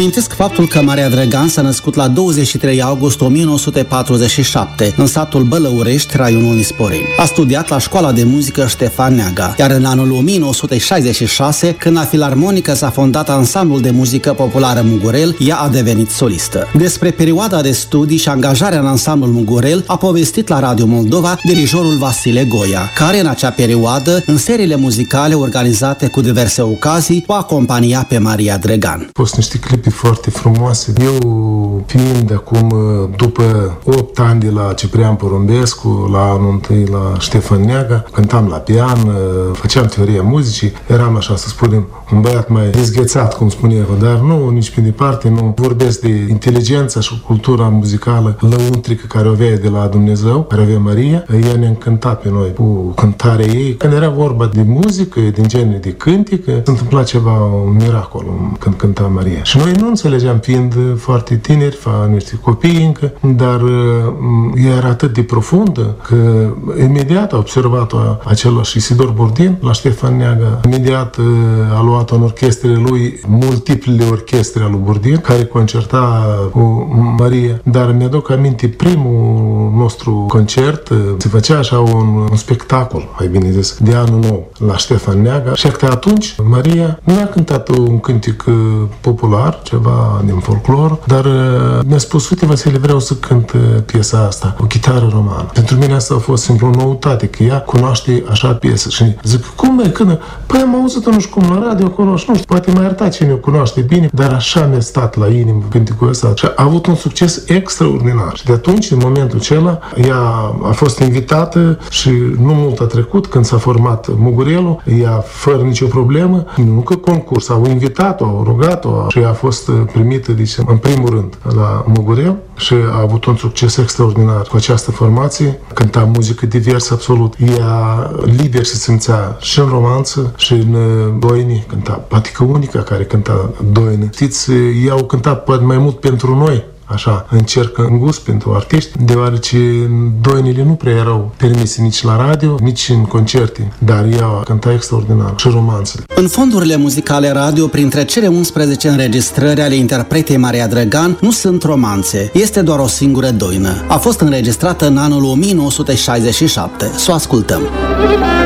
amintesc faptul că Maria Drăgan s-a născut la 23 august 1947 în satul Bălăurești, raionul Nisporeni. A studiat la Școala de Muzică Ștefan Neaga, iar în anul 1966, când la Filarmonică s-a fondat Ansamblul de Muzică Populară Mugurel, ea a devenit solistă. Despre perioada de studii și angajarea în Ansamblul Mugurel a povestit la Radio Moldova dirijorul Vasile Goia, care în acea perioadă, în seriile muzicale organizate cu diverse ocazii, o acompania pe Maria Drăgan. Au fost niște clipe foarte frumoase. Eu, fiind acum, după 8 ani de la Ciprian Porumbescu, la anul întâi la Ștefan Neaga, cântam la pian, făceam teoria muzicii, eram, așa să spunem, un băiat mai dezghețat, cum spune eu, dar nu, nici pe departe, nu vorbesc de inteligența și cultura muzicală lăuntrică care o avea de la Dumnezeu, care avea Maria. Ea ne încânta pe noi cu cântarea ei. Când era vorba de muzică, din genul de cântică, se întâmpla ceva, un miracol când cânta Maria. Și noi nu înțelegeam, fiind foarte tineri, niște copii încă, dar ea era atât de profundă că imediat a observat-o același Isidor Burdin la Ștefan Neaga. Imediat a luat în orchestrele lui multiplele orchestre al lui Burdin, care concerta cu Maria. Dar mi-aduc aminte primul nostru concert, se făcea așa un spectacol, mai bine zis, de anul nou la Ștefan Neaga. Și că atunci Maria nu a cântat un cântic popular, ceva din folclor, dar mi-a spus, uite, Vasile, vreau să cânt piesa asta, o chitară romană. Pentru mine asta a fost simplu o noutate, că ea cunoaște așa piesă. Și zic, cum mai cântă? Păi am auzit-o nu știu cum la radio, cunoaște, nu știu, poate mai ierta cine o cunoaște bine, dar așa mi-a stat la inimă cânticul ăsta. Și a avut un succes extraordinar. Și de atunci, în momentul acela, ea a fost invitată și nu mult a trecut, când s-a format Mugurelul, ea fără nicio problemă, nu că concurs, au invitat-o, au rugat-o și a fost primită, deci, în primul rând la Mugurel și a avut un succes extraordinar cu această formație. Cânta muzică diversă absolut. Ea liber se simțea și în romanță și în doini. Cânta, poate că unica care cânta doini. Știți, ei au cântat poate mai mult pentru noi, așa, încerc în gust pentru artiști, deoarece doinile nu prea erau permise nici la radio, nici în concerte, dar ea cânta extraordinar și romanțele. În fondurile muzicale radio, printre cele 11 înregistrări ale interpretei Maria Drăgan, nu sunt romanțe, este doar o singură doină. A fost înregistrată în anul 1967. Să o ascultăm.